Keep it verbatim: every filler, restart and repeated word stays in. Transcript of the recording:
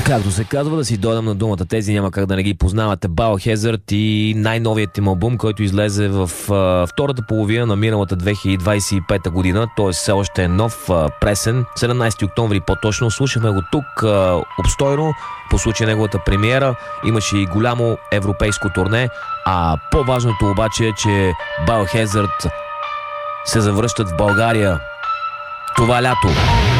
Както се казва, да си дойдам на думата. Тези няма как да не ги познавате. Biohazard и най-новият им албум, който излезе в а, втората половина на миналата две хиляди двадесет и пета година. Той все още е нов, а, пресен. седемнадесети октомври по-точно. Слушахме го тук а, обстойно по случай неговата премиера. Имаше и голямо европейско турне. А по-важното обаче е, че Biohazard се завръщат в България това лято.